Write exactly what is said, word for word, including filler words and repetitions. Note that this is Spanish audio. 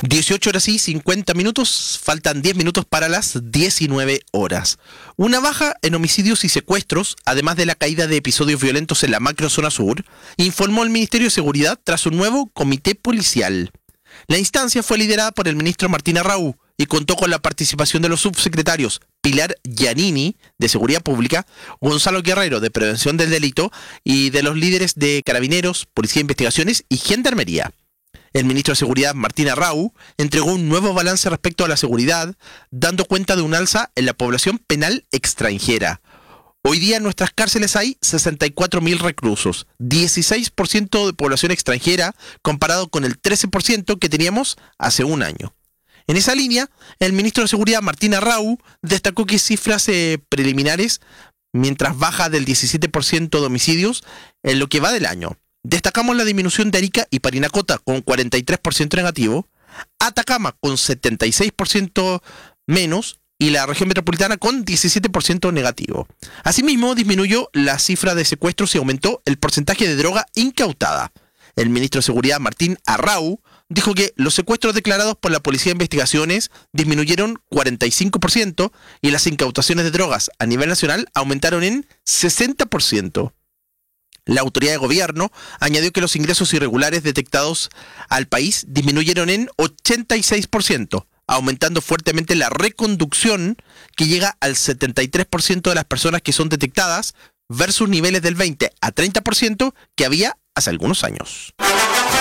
dieciocho horas y cincuenta minutos, faltan diez minutos para las diecinueve horas. Una baja en homicidios y secuestros, además de la caída de episodios violentos en la macrozona sur, informó el Ministerio de Seguridad tras un nuevo comité policial. La instancia fue liderada por el ministro Martín Arrau y contó con la participación de los subsecretarios Pilar Giannini, de Seguridad Pública, Gonzalo Guerrero, de Prevención del Delito, y de los líderes de Carabineros, Policía de Investigaciones y Gendarmería. El ministro de Seguridad, Martín Arrau, entregó un nuevo balance respecto a la seguridad, dando cuenta de un alza en la población penal extranjera. Hoy día en nuestras cárceles hay sesenta y cuatro mil reclusos, dieciséis por ciento de población extranjera, comparado con el trece por ciento que teníamos hace un año. En esa línea, el ministro de Seguridad, Martín Arrau, destacó que cifras eh, preliminares, mientras baja del diecisiete por ciento de homicidios en lo que va del año. Destacamos la disminución de Arica y Parinacota con cuarenta y tres por ciento negativo, Atacama con setenta y seis por ciento menos y la región metropolitana con diecisiete por ciento negativo. Asimismo, disminuyó la cifra de secuestros y aumentó el porcentaje de droga incautada. El ministro de Seguridad, Martín Arrau, dijo que los secuestros declarados por la Policía de Investigaciones disminuyeron cuarenta y cinco por ciento y las incautaciones de drogas a nivel nacional aumentaron en sesenta por ciento. La autoridad de gobierno añadió que los ingresos irregulares detectados al país disminuyeron en ochenta y seis por ciento, aumentando fuertemente la reconducción, que llega al setenta y tres por ciento de las personas que son detectadas versus niveles del veinte a treinta por ciento que había hace algunos años.